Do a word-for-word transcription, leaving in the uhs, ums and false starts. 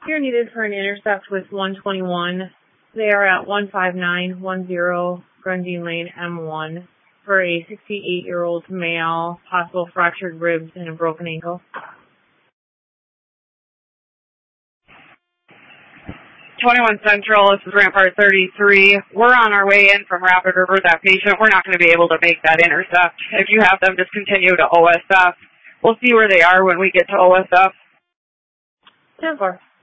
You're needed for an intercept with one twenty-one. They are at one five nine one zero Grundine Lane, M one, for a sixty-eight-year-old male, possible fractured ribs and a broken ankle. twenty-one Central, this is Rampart thirty-three. We're on our way in from Rapid River. That patient, we're not going to be able to make that intercept. If you have them, just continue to O S F. We'll see where they are when we get to O S F. ten four.